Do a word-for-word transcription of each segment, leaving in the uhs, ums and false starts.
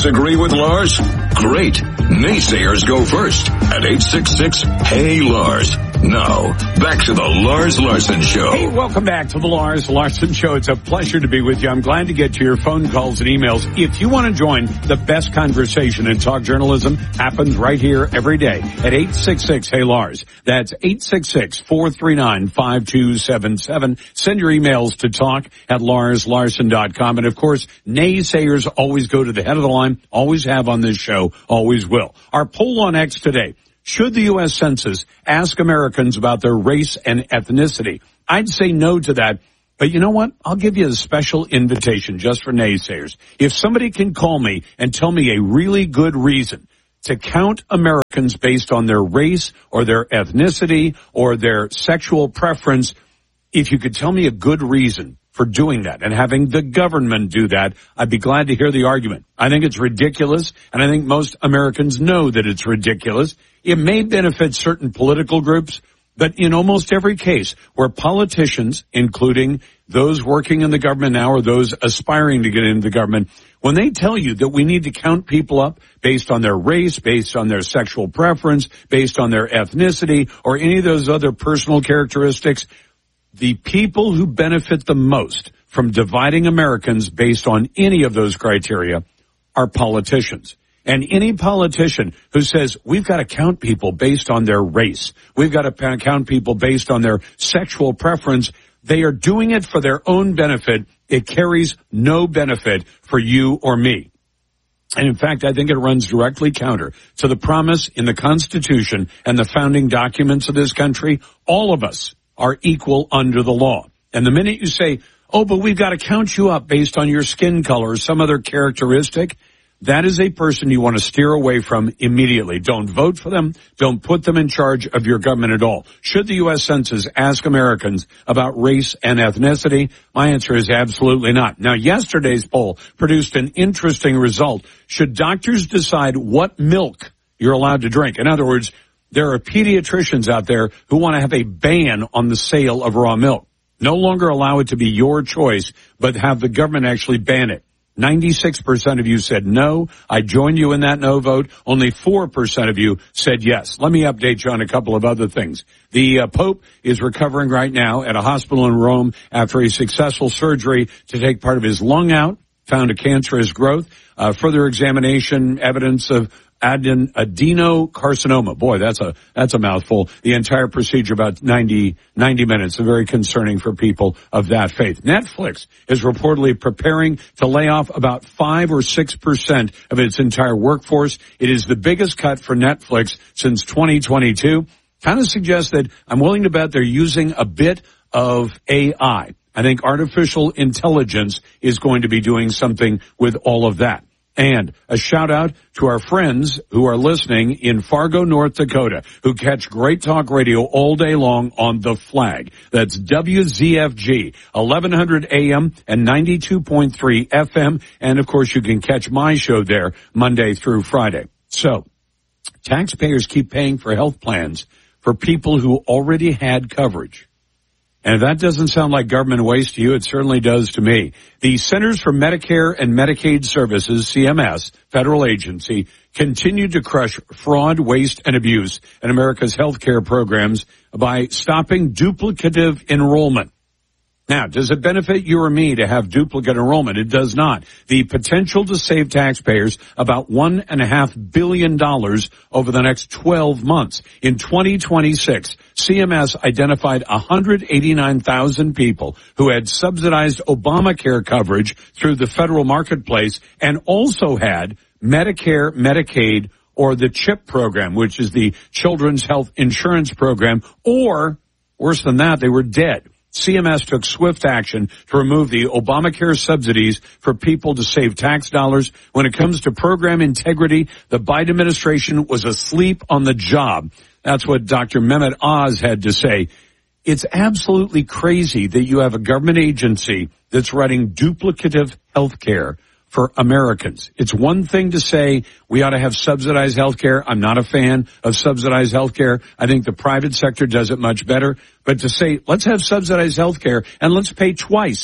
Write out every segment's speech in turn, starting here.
Disagree with Lars? Great. Naysayers go first at eight six six, Hey Lars. Now, back to the Lars Larson Show. Hey, welcome back to the Lars Larson Show. It's a pleasure to be with you. I'm glad to get to your phone calls and emails. If you want to join the best conversation in talk journalism, happens right here every day at eight six six, Hey Lars. That's eight six six, four three nine, five two seven seven. Send your emails to talk at lars larson dot com. And of course, naysayers always go to the head of the line, always have on this show, always will. Our poll on X today: should the U S Census ask Americans about their race and ethnicity? I'd say no to that. But you know what? I'll give you a special invitation just for naysayers. If somebody can call me and tell me a really good reason to count Americans based on their race or their ethnicity or their sexual preference, if you could tell me a good reason for doing that and having the government do that, I'd be glad to hear the argument. I think it's ridiculous, and I think most Americans know that it's ridiculous. It may benefit certain political groups, but in almost every case where politicians, including those working in the government now or those aspiring to get into the government, when they tell you that we need to count people up based on their race, based on their sexual preference, based on their ethnicity, or any of those other personal characteristics, the people who benefit the most from dividing Americans based on any of those criteria are politicians. And any politician who says we've got to count people based on their race, we've got to count people based on their sexual preference, they are doing it for their own benefit. It carries no benefit for you or me. And in fact, I think it runs directly counter to the promise in the Constitution and the founding documents of this country. All of us are equal under the law. And the minute you say, oh, but we've got to count you up based on your skin color or some other characteristic, that is a person you want to steer away from immediately. Don't vote for them. Don't put them in charge of your government at all. Should the U S Census ask Americans about race and ethnicity? My answer is absolutely not. Now, yesterday's poll produced an interesting result. Should doctors decide what milk you're allowed to drink? In other words, there are pediatricians out there who want to have a ban on the sale of raw milk. No longer allow it to be your choice, but have the government actually ban it. ninety-six percent of you said no. I joined you in that no vote. Only four percent of you said yes. Let me update you on a couple of other things. The uh, Pope is recovering right now at a hospital in Rome after a successful surgery to take part of his lung out, found a cancerous growth. Uh, further examination, evidence of Aden, adenocarcinoma. Boy, that's a that's a mouthful. The entire procedure about ninety, ninety minutes. Very concerning for people of that faith. Netflix is reportedly preparing to lay off about five or six percent of its entire workforce. It is the biggest cut for Netflix since twenty twenty-two. Kind of suggests that I'm willing to bet they're using a bit of A I. I think artificial intelligence is going to be doing something with all of that. And a shout out to our friends who are listening in Fargo, North Dakota, who catch Great Talk Radio all day long on The Flag. That's W Z F G, eleven hundred A M and ninety-two point three F M. And of course, you can catch my show there Monday through Friday. So taxpayers keep paying for health plans for people who already had coverage. And if that doesn't sound like government waste to you, it certainly does to me. The Centers for Medicare and Medicaid Services, C M S, federal agency, continued to crush fraud, waste, and abuse in America's health care programs by stopping duplicative enrollment. Now, does it benefit you or me to have duplicate enrollment? It does not. The potential to save taxpayers about one and a half billion dollars over the next twelve months. In twenty twenty-six, C M S identified one hundred eighty-nine thousand people who had subsidized Obamacare coverage through the federal marketplace and also had Medicare, Medicaid, or the CHIP program, which is the Children's Health Insurance Program, or worse than that, they were dead. C M S took swift action to remove the Obamacare subsidies for people to save tax dollars. When it comes to program integrity, the Biden administration was asleep on the job. That's what Doctor Mehmet Oz had to say. It's absolutely crazy that you have a government agency that's running duplicative health care for Americans. It's one thing to say we ought to have subsidized health care. I'm not a fan of subsidized health care. I think the private sector does it much better. But to say, let's have subsidized health care and let's pay twice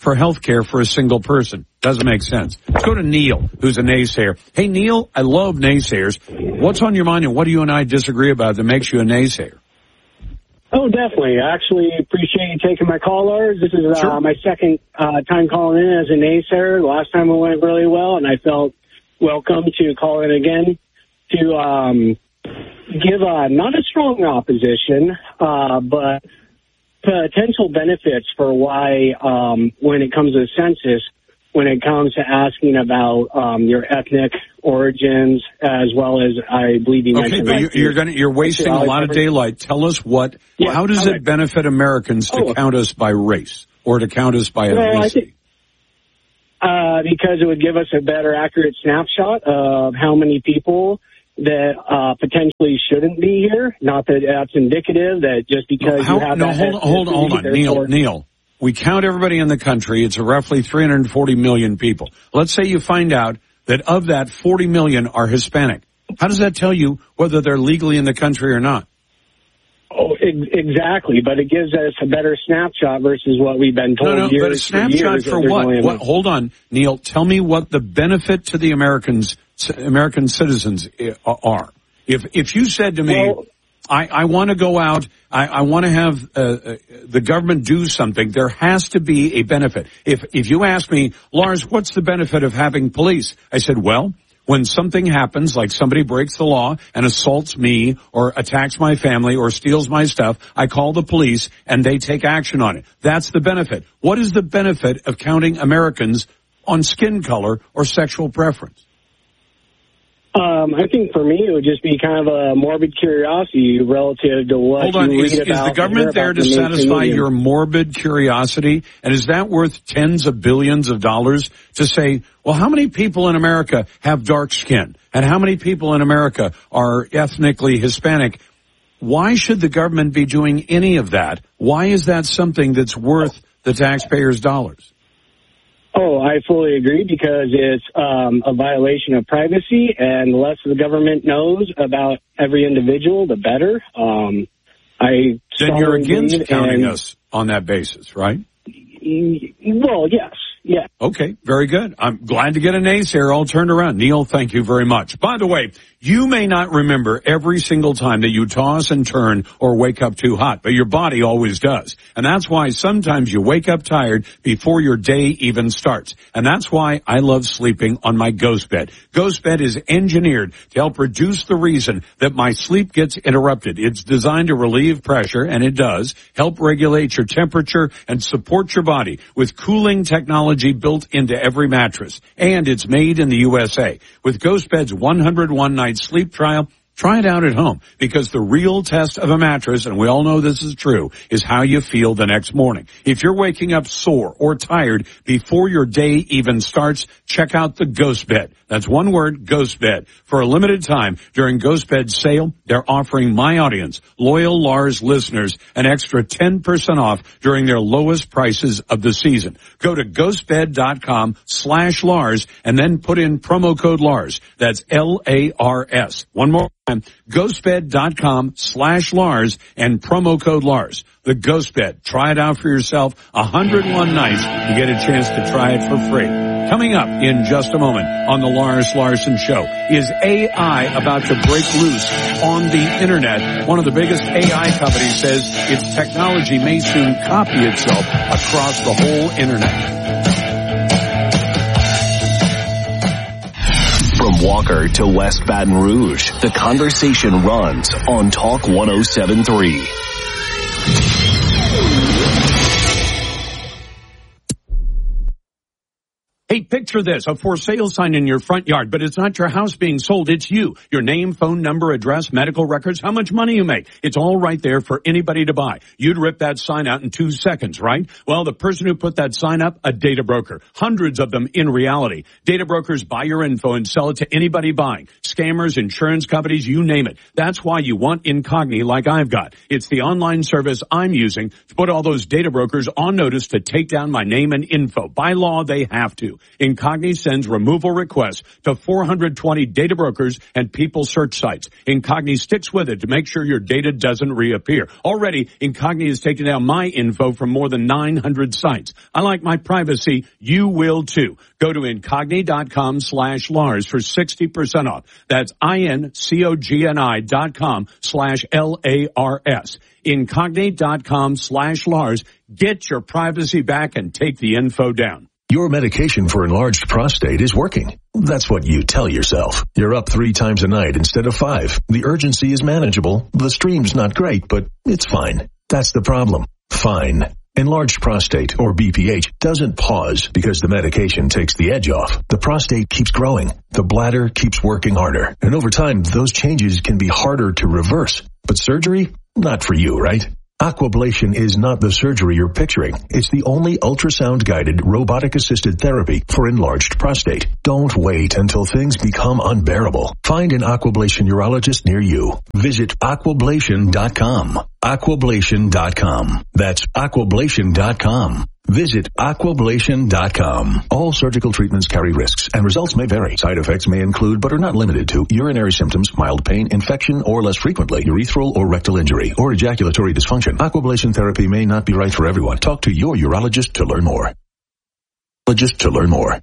for health care for a single person. Doesn't make sense. Let's go to Neil, who's a naysayer. Hey, Neil, I love naysayers. What's on your mind, and what do you and I disagree about that makes you a naysayer? Oh, definitely. I actually appreciate you taking my call, Lars. This is uh, Sure. my second uh, time calling in as a naysayer. The last time it went really well, and I felt welcome to call in again to um, give uh, not a strong opposition, uh, but potential benefits for why, um, when it comes to the census, when it comes to asking about um, your ethnic origins, as well as I believe you Okay, mentioned. but like, you're, you're going you're wasting a lot of daylight. Tell us what. Yeah, how does okay. it benefit Americans to Oh. count us by race or to count us by Well, I ethnicity? think, uh, because it would give us a better, accurate snapshot of how many people that uh, potentially shouldn't be here. Not that that's indicative that just because How, you have no, that hold on, hold on, hold on, ethnicity, Neil, therefore- Neil. We count everybody in the country. It's roughly three hundred forty million people. Let's say you find out that of that, forty million are Hispanic. How does that tell you whether they're legally in the country or not? Oh, ex- exactly. But it gives us a better snapshot versus what we've been told. No, no, years but a snapshot years for that there's what? only what? enough- Hold on, Neil. Tell me what the benefit to the Americans, American citizens uh, are. If if you said to me, Well, I, I want to go out, I, I want to have uh, uh, the government do something, there has to be a benefit. If if you ask me, Lars, what's the benefit of having police? I said, well, when something happens, like somebody breaks the law and assaults me or attacks my family or steals my stuff, I call the police and they take action on it. That's the benefit. What is the benefit of counting Americans on skin color or sexual preference? Um, I think for me it would just be kind of a morbid curiosity relative to what Hold on, you is, read is about. the government there to the mainstream satisfy media. your morbid curiosity? And is that worth tens of billions of dollars to say, well, how many people in America have dark skin? And how many people in America are ethnically Hispanic? Why should the government be doing any of that? Why is that something that's worth the taxpayers' dollars? Oh, I fully agree because it's um, a violation of privacy, and the less the government knows about every individual, the better. Um, I Then you're strongly against believe counting in- us on that basis, right? Well, yes, yes. Okay, very good. I'm glad to get a naysayer all turned around. Neil, thank you very much. By the way, you may not remember every single time that you toss and turn or wake up too hot, but your body always does. And that's why sometimes you wake up tired before your day even starts. And that's why I love sleeping on my Ghost Bed. Ghost Bed is engineered to help reduce the reason that my sleep gets interrupted. It's designed to relieve pressure, and it does, help regulate your temperature and support your body with cooling technology built into every mattress. And it's made in the U S A. With Ghost Bed's one hundred one night sleep trial, try it out at home, because the real test of a mattress, and we all know this is true, is how you feel the next morning. If you're waking up sore or tired before your day even starts, check out the Ghost Bed. That's one word, Ghost Bed. For a limited time during Ghost Bed's sale, they're offering my audience, loyal Lars listeners, an extra ten percent off during their lowest prices of the season. Go to ghostbed.com slash Lars and then put in promo code Lars. That's L A R S. One more time, ghostbed.com slash Lars and promo code Lars. The Ghost Bed. Try it out for yourself. one hundred one nights. You get a chance to try it for free. Coming up in just a moment on the Lars Larson Show, is A I about to break loose on the internet? One of the biggest A I companies says its technology may soon copy itself across the whole internet. From Walker to West Baton Rouge, the conversation runs on Talk one oh seven point three. Hey, picture this, a for sale sign in your front yard, but it's not your house being sold, it's you. Your name, phone number, address, medical records, how much money you make. It's all right there for anybody to buy. You'd rip that sign out in two seconds, right? Well, the person who put that sign up, a data broker. Hundreds of them in reality. Data brokers buy your info and sell it to anybody buying. Scammers, insurance companies, you name it. That's why you want Incogni like I've got. It's the online service I'm using to put all those data brokers on notice to take down my name and info. By law, they have to. Incogni sends removal requests to four hundred twenty data brokers and people search sites. Incogni sticks with it to make sure your data doesn't reappear. Already, Incogni has taken down my info from more than nine hundred sites. I like my privacy. You will too. Go to Incogni.com slash Lars for sixty percent off. That's I-N-C-O-G-N-I dot com slash L-A-R-S. Incogni.com slash Lars. Get your privacy back and take the info down. Your medication for enlarged prostate is working. That's what you tell yourself. You're up three times a night instead of five. The urgency is manageable. The stream's not great, but it's fine. That's the problem. Fine. Enlarged prostate, or B P H, doesn't pause because the medication takes the edge off. The prostate keeps growing. The bladder keeps working harder. And over time, those changes can be harder to reverse. But surgery? Not for you, right? Aquablation is not the surgery you're picturing. It's the only ultrasound-guided, robotic-assisted therapy for enlarged prostate. Don't wait until things become unbearable. Find an Aquablation urologist near you. Visit aquablation dot com. aquablation dot com. That's aquablation dot com. Visit aquablation dot com. All surgical treatments carry risks, and results may vary. Side effects may include, but are not limited to, urinary symptoms, mild pain, infection, or less frequently, urethral or rectal injury, or ejaculatory dysfunction. Aquablation therapy may not be right for everyone. Talk to your urologist to learn more. Urologist to learn more.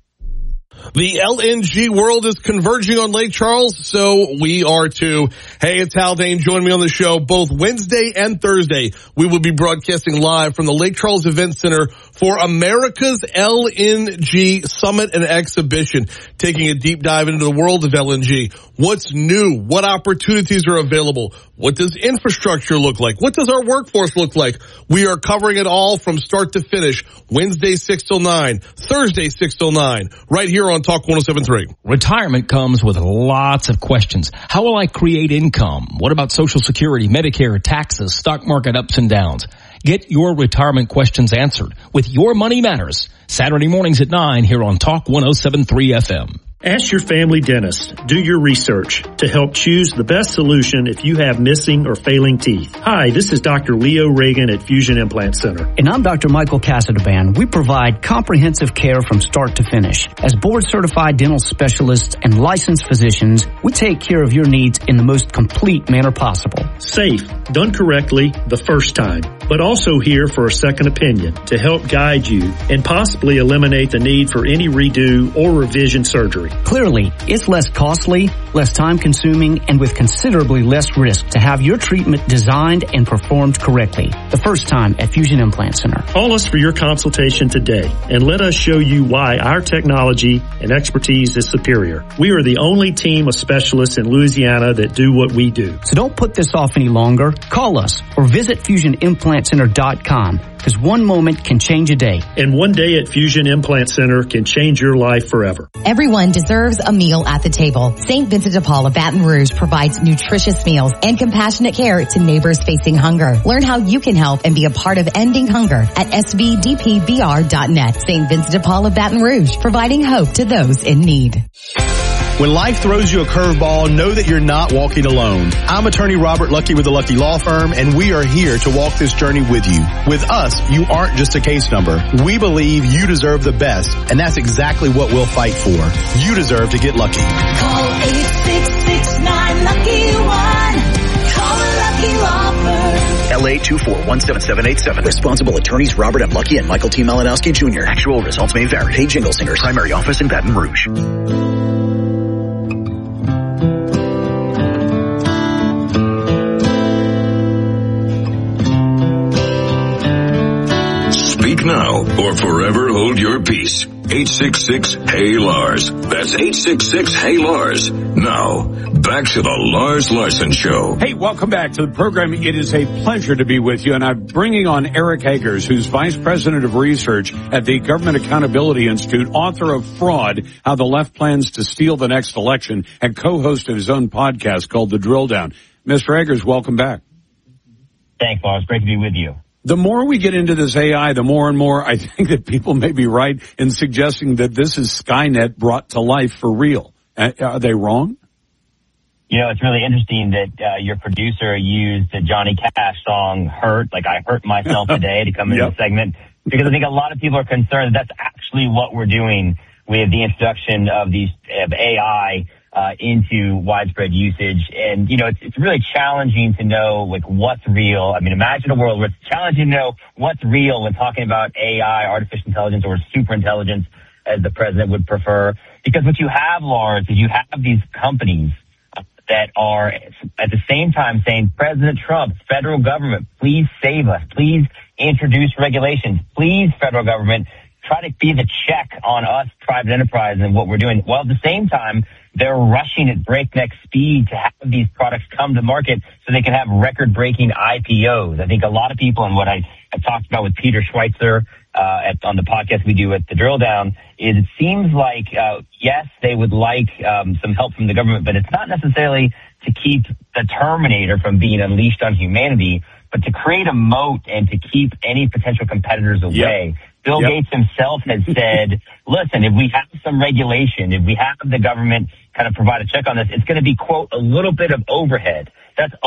The L N G world is converging on Lake Charles, so we are too. Hey, it's Haldane. Join me on the show both Wednesday and Thursday. We will be broadcasting live from the Lake Charles Event Center for America's L N G Summit and Exhibition, taking a deep dive into the world of L N G. What's new? What opportunities are available? What does infrastructure look like? What does our workforce look like? We are covering it all from start to finish. Wednesday, six till nine. Thursday, six till nine. Right here on Talk one oh seven point three. Retirement comes with lots of questions. How will I create income? What about Social Security, Medicare, taxes, stock market ups and downs? Get your retirement questions answered with Your Money Matters. Saturday mornings at nine here on Talk one oh seven point three F M. Ask your family dentist. Do your research to help choose the best solution if you have missing or failing teeth. Hi, this is Doctor Leo Reagan at Fusion Implant Center. And I'm Doctor Michael Casadaband. We provide comprehensive care from start to finish. As board-certified dental specialists and licensed physicians, we take care of your needs in the most complete manner possible. Safe, done correctly the first time, but also here for a second opinion to help guide you and possibly eliminate the need for any redo or revision surgery. Clearly, it's less costly, less time-consuming, and with considerably less risk to have your treatment designed and performed correctly. The first time at Fusion Implant Center. Call us for your consultation today and let us show you why our technology and expertise is superior. We are the only team of specialists in Louisiana that do what we do. So don't put this off any longer. Call us or visit fusion implant center dot com. Because one moment can change a day. And one day at Fusion Implant Center can change your life forever. Everyone deserves a meal at the table. Saint Vincent de Paul of Baton Rouge provides nutritious meals and compassionate care to neighbors facing hunger. Learn how you can help and be a part of ending hunger at S V D P B R dot net. Saint Vincent de Paul of Baton Rouge, providing hope to those in need. When life throws you a curveball, know that you're not walking alone. I'm attorney Robert Lucky with the Lucky Law Firm, and we are here to walk this journey with you. With us, you aren't just a case number. We believe you deserve the best, and that's exactly what we'll fight for. You deserve to get lucky. Call eight six six nine lucky one. Call a Lucky Law Firm. L A two four one seven seven eight seven. Responsible attorneys Robert M. Lucky and Michael T. Malinowski Junior Actual results may vary. Hey Jingle Singers, primary office in Baton Rouge. Speak now or forever hold your peace. eight six six, Hey Lars. That's eight six six, Hey Lars. Now, back to the Lars Larson Show. Hey, welcome back to the program. It is a pleasure to be with you, and I'm bringing on Eric Hagers, who's Vice President of Research at the Government Accountability Institute, author of Fraud, How the Left Plans to Steal the Next Election, and co-host of his own podcast called The Drill Down. Mister Hagers, welcome back. Thanks, Lars. Great to be with you. The more we get into this A I, the more and more I think that people may be right in suggesting that this is Skynet brought to life for real. Uh, are they wrong? You know, it's really interesting that uh, your producer used the Johnny Cash song Hurt, like I hurt myself today, to come into yep. the segment, because I think a lot of people are concerned that that's actually what we're doing with the introduction of these of A I uh, into widespread usage. And, you know, it's, it's really challenging to know, like, what's real. I mean, imagine a world where it's challenging to know what's real when talking about A I, artificial intelligence, or super intelligence, as the president would prefer. Because what you have, Lars, is you have these companies that are at the same time saying, President Trump, federal government, please save us. Please introduce regulations. Please, federal government, try to be the check on us, private enterprise, and what we're doing. While at the same time, they're rushing at breakneck speed to have these products come to market so they can have record-breaking I P Os. I think a lot of people, and what I, I talked about with Peter Schweitzer uh, at, on the podcast we do at the Drill Down, is it seems like, uh, yes, they would like um, some help from the government, but it's not necessarily to keep the Terminator from being unleashed on humanity, but to create a moat and to keep any potential competitors away. Yep. Bill yep. Gates himself has said, listen, if we have some regulation, if we have the government kind of provide a check on this, it's going to be, quote, a little bit of overhead. That's